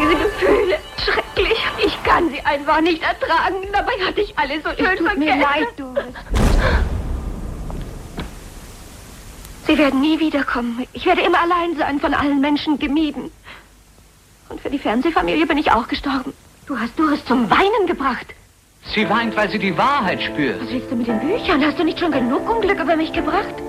Diese Gefühle, schrecklich. Ich kann sie einfach nicht ertragen. Dabei hatte ich alles so schön vergessen. Tut mir leid, Doris. Sie werden nie wiederkommen. Ich werde immer allein sein, von allen Menschen gemieden. Und für die Fernsehfamilie bin ich auch gestorben. Du hast Doris zum Weinen gebracht. Sie weint, weil sie die Wahrheit spürt. Was willst du mit den Büchern? Hast du nicht schon genug Unglück über mich gebracht?